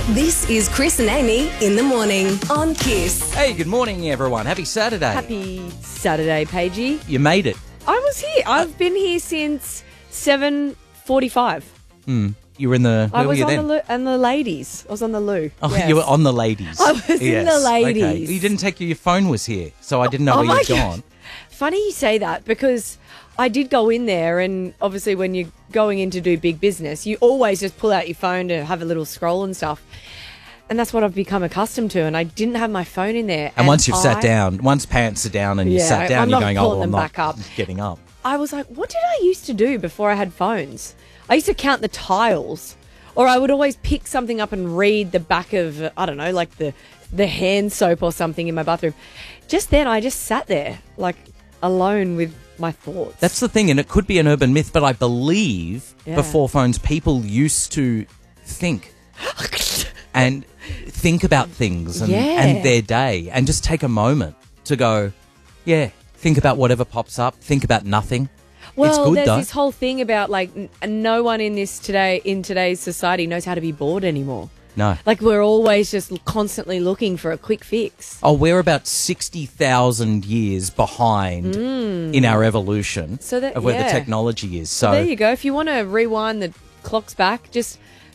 This is Chris and Amy in the morning on Kiss. Hey, good morning, everyone. Happy Saturday. Happy Saturday, Paigey. You made it. I was here. I've been here since 7:45. You were in the... I Where was were on you the then? loo, and the ladies. I was on the loo. Oh, Yes. you were on the ladies. I was in the ladies. Okay. You didn't take your phone was here, so I didn't know Oh where my you'd God. gone. Funny you say that because I did go in there, and obviously when you're going in to do big business, you always just pull out your phone to have a little scroll and stuff. And that's what I've become accustomed to, and I didn't have my phone in there. And once you've sat down, once pants are down and you Yeah, sat down, I'm you're not going, pulling oh, I'm them not back up. getting up. I was like, what did I used to do before I had phones? I used to count the tiles, or I would always pick something up and read the back of, I don't know, like the hand soap or something in my bathroom. Just then, I just sat there, like, alone with my thoughts. That's the thing, and it could be an urban myth, but I believe Yeah. before phones, people used to think and think about things and, Yeah. and their day and just take a moment to go, yeah, think about whatever pops up, think about nothing. well, it's good, there's though. this whole thing about, like, no one in today's society knows how to be bored anymore. No. Like, we're always just constantly looking for a quick fix. Oh, we're about 60,000 years behind in our evolution So that- of where the yeah. technology is. So There you go. If you want to rewind the clocks back, just